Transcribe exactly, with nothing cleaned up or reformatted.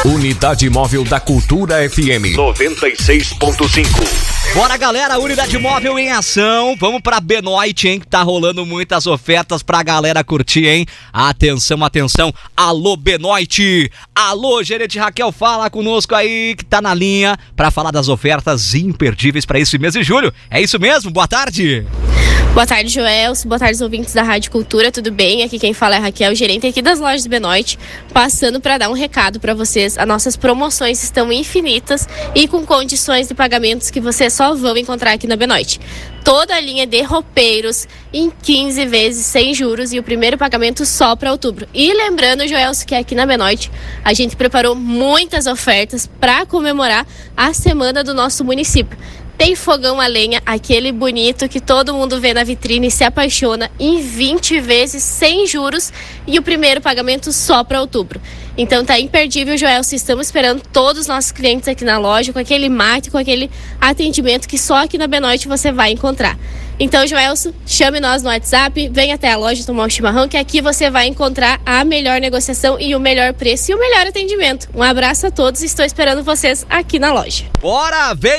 Unidade Móvel da Cultura F M noventa e seis ponto cinco. Bora, galera, Unidade Móvel em ação. Vamos pra Benoit, hein, que tá rolando muitas ofertas pra galera curtir, hein. Atenção, atenção. Alô, Benoit. Alô, gerente Raquel, fala conosco aí, que tá na linha pra falar das ofertas imperdíveis pra esse mês de julho. É isso mesmo? Boa tarde. Boa tarde, Joelson. Boa tarde, ouvintes da Rádio Cultura. Tudo bem? Aqui quem fala é a Raquel, gerente aqui das lojas Benoit, passando para dar um recado para vocês. As nossas promoções estão infinitas e com condições de pagamentos que vocês só vão encontrar aqui na Benoit. Toda a linha de roupeiros em quinze vezes sem juros e o primeiro pagamento só para outubro. E lembrando, Joelson, que aqui na Benoit a gente preparou muitas ofertas para comemorar a semana do nosso município. Tem fogão a lenha, aquele bonito que todo mundo vê na vitrine e se apaixona, em vinte vezes sem juros e o primeiro pagamento só para outubro. Então tá imperdível, Joelson. Estamos esperando todos os nossos clientes aqui na loja com aquele mate, com aquele atendimento que só aqui na Benoit você vai encontrar. Então, Joelson, chame nós no WhatsApp, vem até a loja tomar um chimarrão, que aqui você vai encontrar a melhor negociação e o melhor preço e o melhor atendimento. Um abraço a todos, estou esperando vocês aqui na loja. Bora, vem!